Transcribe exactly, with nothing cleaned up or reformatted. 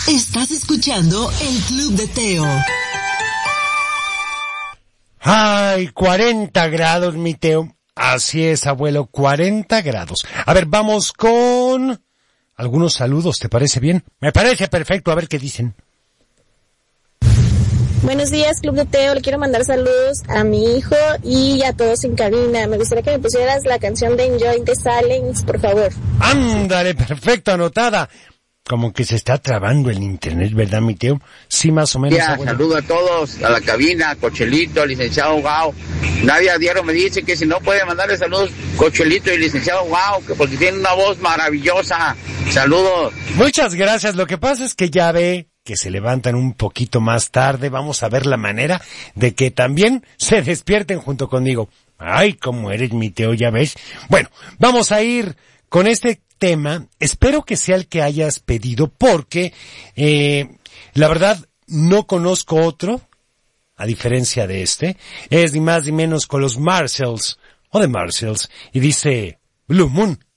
Estás escuchando el Club de Teo. Ay, cuarenta grados, mi Teo. Así es, abuelo, cuarenta grados. A ver, vamos con algunos saludos, ¿te parece bien? Me parece perfecto, a ver qué dicen. Buenos días, Club de Teo. Le quiero mandar saludos a mi hijo y a todos en cabina. Me gustaría que me pusieras la canción de Enjoy the Silence, por favor. Ándale, perfecto, anotada. Como que se está trabando el internet, ¿verdad, mi Teo? Sí, más o menos. Ya, saludo a todos, a la cabina, Cochelito, licenciado Gao. Nadia Diario me dice que si no puede mandarle saludos, Cochelito y licenciado Gao, que porque tiene una voz maravillosa. Saludos. Muchas gracias. Lo que pasa es que ya ve que se levantan un poquito más tarde. Vamos a ver la manera de que también se despierten junto conmigo. Ay, cómo eres, mi Teo, ya ves. Bueno, vamos a ir con este tema. Espero que sea el que hayas pedido porque, eh, la verdad, no conozco otro, a diferencia de este. Es ni más ni menos con los Marshalls, o de Marshalls, y dice Blue Moon.